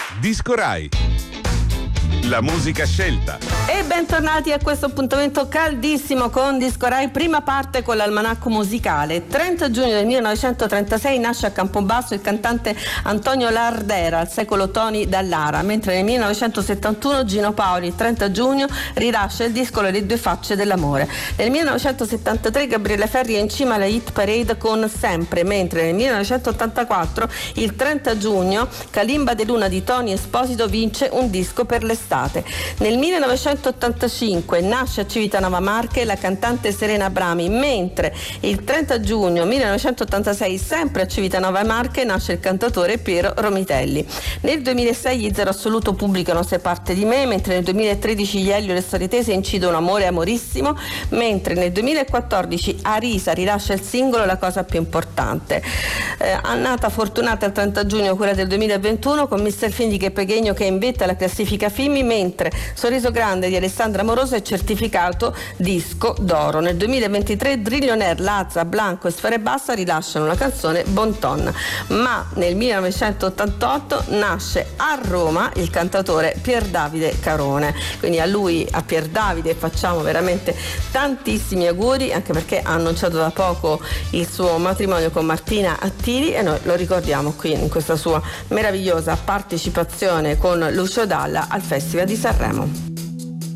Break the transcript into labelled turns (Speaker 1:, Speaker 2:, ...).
Speaker 1: Disco Rai. La musica scelta.
Speaker 2: E bentornati a questo appuntamento caldissimo con Disco Rai, prima parte con l'almanacco musicale. 30 giugno del 1936 nasce a Campobasso il cantante Antonio Lardera, al secolo Tony Dallara, mentre nel 1971 Gino Paoli, il 30 giugno, rilascia il disco Le due facce dell'amore. Nel 1973 Gabriele Ferri è in cima alla hit parade con Sempre, mentre nel 1984, il 30 giugno, Kalimba de Luna di Tony Esposito vince un disco per l'estate. Nel 1985 nasce a Civitanova Marche la cantante Serena Brami, mentre il 30 giugno 1986 sempre a Civitanova Marche nasce il cantautore Piero Romitelli. Nel 2006 gli Zero Assoluto pubblicano Se parte di me, mentre nel 2013 gli Elio e le Storie incidono Amore amorissimo, mentre nel 2014 Arisa rilascia il singolo La cosa più importante. Annata fortunata il 30 giugno quella del 2021 con Mr. Findiche e Pechegno che invetta la classifica film, mentre Sorriso grande di Alessandra Amoroso è certificato disco d'oro. Nel 2023 Drillionaire, Lazza, Blanco e Sfera Ebbasta rilasciano la canzone Bon Ton, ma nel 1988 nasce a Roma il cantautore Pier Davide Carone, quindi a lui, a Pier Davide, facciamo veramente tantissimi auguri, anche perché ha annunciato da poco il suo matrimonio con Martina Attili e noi lo ricordiamo qui in questa sua meravigliosa partecipazione con Lucio Dalla al Festival di Sanremo.